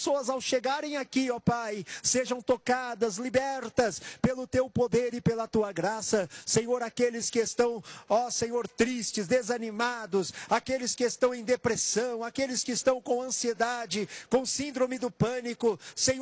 pessoas ao chegarem aqui, ó Pai, sejam tocadas, libertas pelo Teu poder e pela Tua graça. Senhor, aqueles que estão, ó Senhor, tristes, desanimados, aqueles que estão em depressão, aqueles que estão com ansiedade, com síndrome do pânico, Senhor,